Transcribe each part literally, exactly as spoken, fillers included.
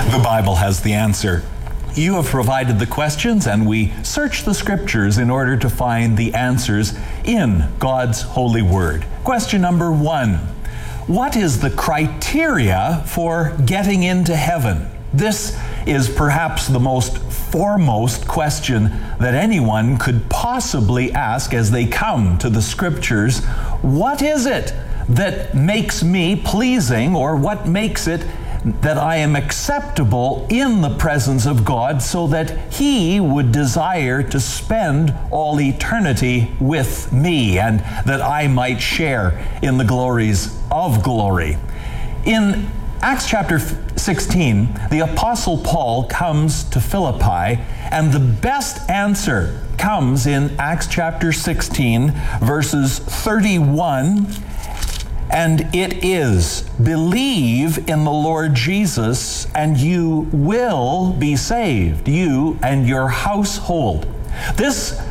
The Bible has the answer. You have provided the questions, and we search the Scriptures in order to find the answers in God's holy word. Question number one. What is the criteria for getting into heaven? This is perhaps the most foremost question that anyone could possibly ask as they come to the Scriptures. What is it that makes me pleasing, or what makes it that I am acceptable in the presence of God so that He would desire to spend all eternity with me and that I might share in the glories of glory? In Acts chapter sixteen, the Apostle Paul comes to Philippi, and the best answer comes in Acts chapter sixteen, verses thirty-one. And it is, believe in the Lord Jesus, and you will be saved, you and your household. This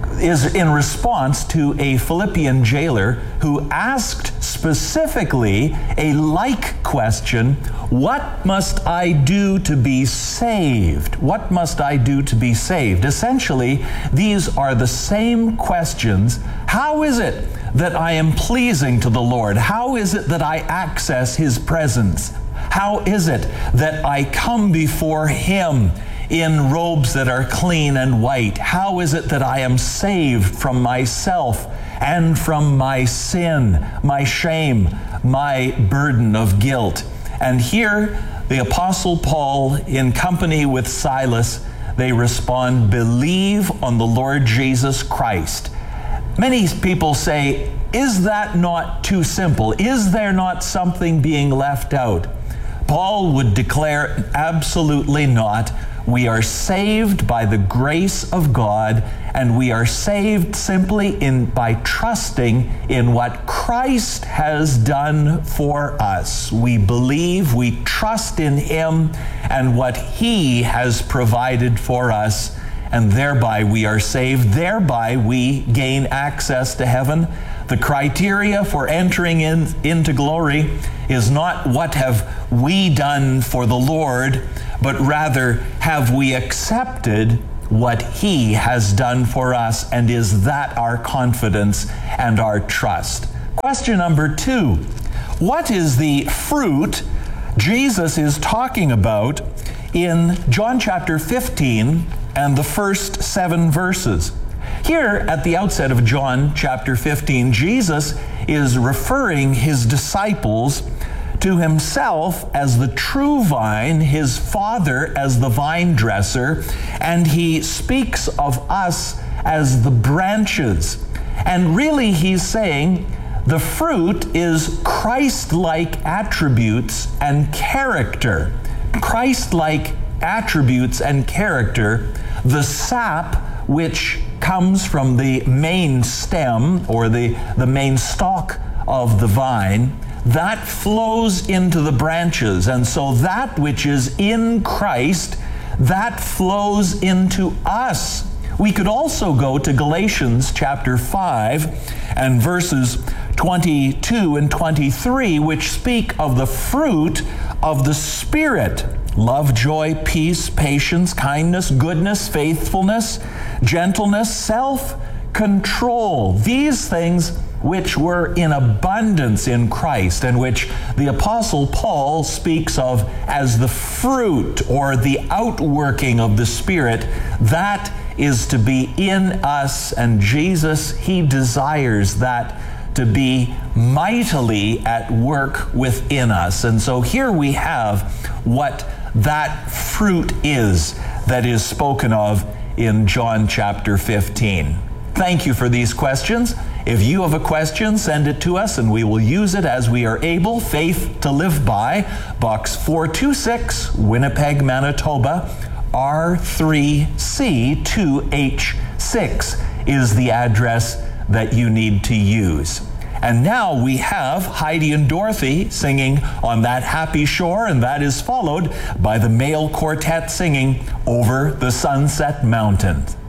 is in response to a Philippian jailer who asked specifically a like question: what must I do to be saved? What must I do to be saved? Essentially, these are the same questions. How is it that I am pleasing to the Lord? How is it that I access His presence? How is it that I come before Him in robes that are clean and white? How is it that I am saved from myself and from my sin, my shame, my burden of guilt? And here, the Apostle Paul, in company with Silas, they respond, believe on the Lord Jesus Christ. Many people say, is that not too simple? Is there not something being left out? Paul would declare, absolutely not. We are saved by the grace of God, and we are saved simply in by trusting in what Christ has done for us. We believe, we trust in Him and what He has provided for us, and thereby we are saved. Thereby we gain access to heaven. The criteria for entering in, into glory is not what have we done for the Lord, but rather have we accepted what He has done for us, and is that our confidence and our trust? Question number two. What is the fruit Jesus is talking about in John chapter fifteen and the first seven verses? Here at the outset of John chapter fifteen, Jesus is referring His disciples to Himself as the true vine, His Father as the vine dresser, and He speaks of us as the branches. And really He's saying the fruit is Christ-like attributes and character. Christ-like attributes and character, the sap which comes from the main stem or the, the main stalk of the vine, that flows into the branches. And so that which is in Christ, that flows into us. We could also go to Galatians chapter five and verses twenty-two and twenty-three, which speak of the fruit of the Spirit: love, joy, peace, patience, kindness, goodness, faithfulness, gentleness, self-control. These things which were in abundance in Christ, and which the Apostle Paul speaks of as the fruit or the outworking of the Spirit, that is to be in us. And Jesus, He desires that to be mightily at work within us. And so here we have what that fruit is that is spoken of in John chapter fifteen. Thank you for these questions. If you have a question, send it to us and we will use it as we are able. Faith to Live By, Box four two six, Winnipeg, Manitoba, R three C two H six is the address that you need to use. And now we have Heidi and Dorothy singing On That Happy Shore, and that is followed by the male quartet singing Over the Sunset Mountains.